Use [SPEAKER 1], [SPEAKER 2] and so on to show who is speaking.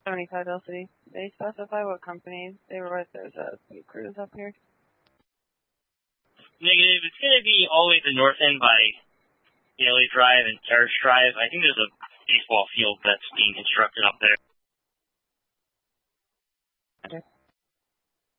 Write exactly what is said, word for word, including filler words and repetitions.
[SPEAKER 1] seventy-five L C. They specify what company they were with. There's a few crews up here.
[SPEAKER 2] Negative. It's going to be all the way to the north end by Daly Drive and Terrace Drive. I think there's a baseball field that's being constructed up there.
[SPEAKER 1] Okay.